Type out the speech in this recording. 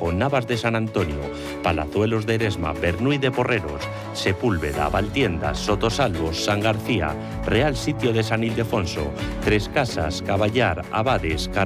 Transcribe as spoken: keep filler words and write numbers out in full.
Montijo, Navas de San Antonio, Palazuelos de Eresma, Bernuy de Porreros, Sepúlveda, Valtiendas, Sotosalvos, San García, Real Sitio de San Ildefonso, Tres Casas, Caballar, Abades,